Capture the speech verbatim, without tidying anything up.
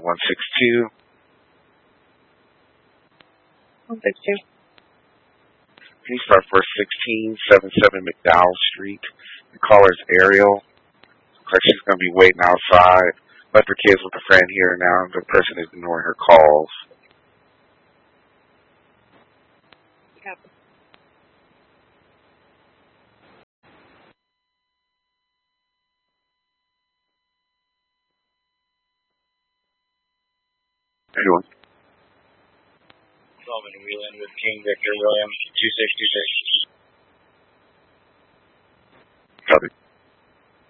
one six two. one six two. Can you start for sixteen seventy-seven McDowell Street? The caller's Ariel. Looks like she's going to be waiting outside. Left her kids with a friend here now. The person is ignoring her calls. Yep. Anyone? Solomon Whelan with King Victor William two six two six. Copy.